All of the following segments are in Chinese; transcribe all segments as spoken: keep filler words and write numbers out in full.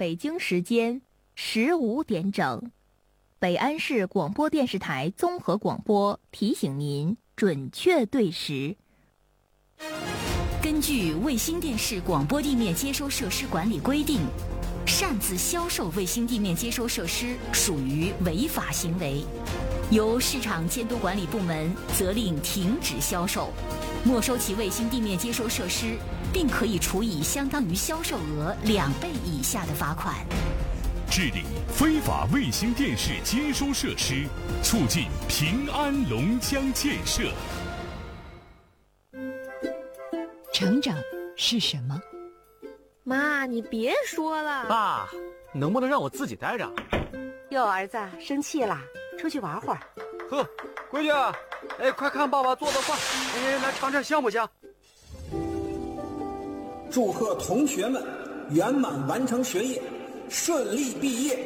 北京时间十五点整，北安市广播电视台综合广播提醒您准确对时。 根据卫星电视广播地面接收设施管理规定，擅自销售卫星地面接收设施属于违法行为，由市场监督管理部门责令停止销售，没收其卫星地面接收设施，并可以处以相当于销售额两倍以下的罚款。 治理非法卫星电视接收设施，促进平安龙江建设。 成长是什么？ 妈，你别说了。 爸，能不能让我自己待着？ 哟，儿子生气了，出去玩会儿。 呵，闺女，哎，快看爸爸做的饭，哎，来尝尝香不香？ 祝贺同学们圆满完成学业，顺利毕业。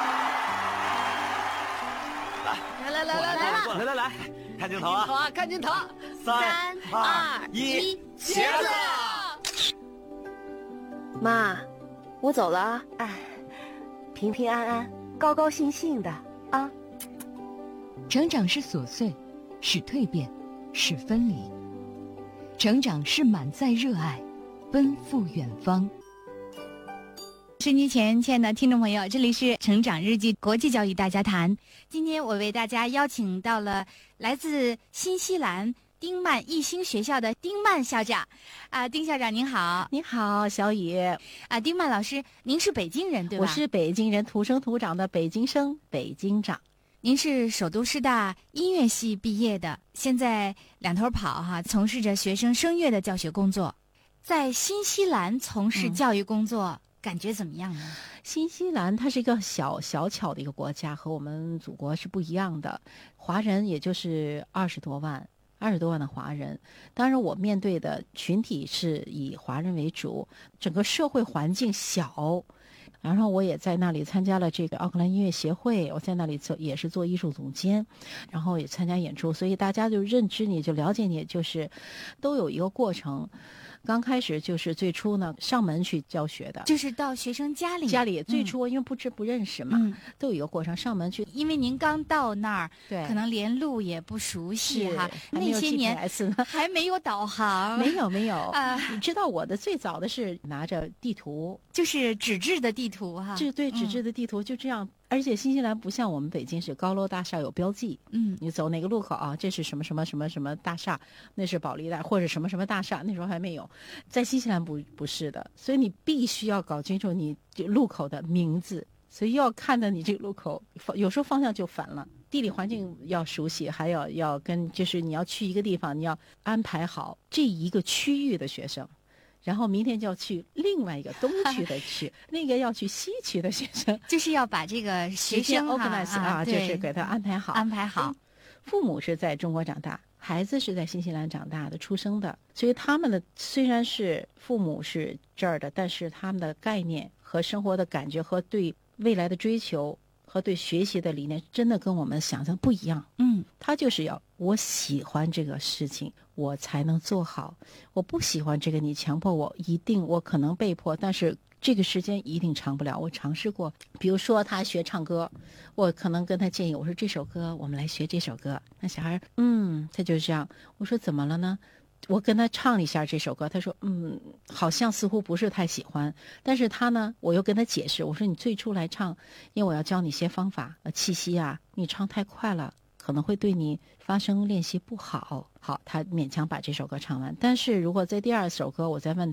来来来来来来来来来，看镜头啊！ 好啊，看镜头。 三二一，茄子！ 妈，我走了啊！哎，平平安安，高高兴兴的啊！ 成长是琐碎，是蜕变，是分离；成长是满载热爱，奔赴远方。 收音机前，亲爱的听众朋友，这里是成长日记国际教育大家谈。今天我为大家邀请到了来自新西兰丁曼一星学校的丁曼校长。啊，丁校长您好。 你好，小雨。 啊，丁曼老师，您是北京人对吧？ 我是北京人，土生土长的北京生，北京长。 您是首都师大音乐系毕业的，现在两头跑哈，从事着学生声乐的教学工作。在新西兰从事教育工作，嗯，感觉怎么样呢？ 新西兰它是一个小小巧的一个国家，和我们祖国是不一样的。华人也就是二十多万，二十多万的华人。当然，我面对的群体是以华人为主，整个社会环境小。然后我也在那里参加了这个奥克兰音乐协会，我在那里做也是做艺术总监，然后也参加演出，所以大家就认知你，就了解你，就是都有一个过程。刚开始就是最初呢上门去教学的， 就是到学生家里。 家里最初因为不知不认识嘛，嗯，都有一个过程，上门去。 因为您刚到那儿， 对， 可能连路也不熟悉哈。 那些年还没有导航， 没有没有啊。 你知道我的最早的是拿着地图， 就是纸质的地图哈。 这对纸质的地图就这样。嗯，而且新西兰不像我们北京是高楼大厦有标记， 嗯， 你走哪个路口啊，这是什么什么什么什么大厦，那是保利大或者什么什么大厦，那时候还没有。在新西兰不不是的，所以你必须要搞清楚你路口的名字，所以要看到你这个路口，有时候方向就反了。地理环境要熟悉，还要要跟就是你要去一个地方，你要安排好这一个区域的学生。然后明天就要去另外一个东区的区，那个要去西区的学生， 就是要把这个学生 organize 啊，就是给他安排好， 安排好。 父母是在中国长大，孩子是在新西兰长大的、出生的，所以他们的虽然是父母是这儿的，但是他们的概念和生活的感觉和对未来的追求和对学习的理念，真的跟我们想象不一样。 嗯， 他就是要我喜欢这个事情，我才能做好。我不喜欢这个，你强迫我，一定我可能被迫，但是这个时间一定长不了。我尝试过，比如说他学唱歌，我可能跟他建议，我说这首歌我们来学这首歌。那小孩嗯，他就这样。我说怎么了呢？我跟他唱了一下这首歌，他说嗯，好像似乎不是太喜欢。但是他呢，我又跟他解释，我说你最初来唱，因为我要教你一些方法，呃，气息啊，你唱太快了可能会对你发声练习不好。好，他勉强把这首歌唱完。但是如果在第二首歌我再问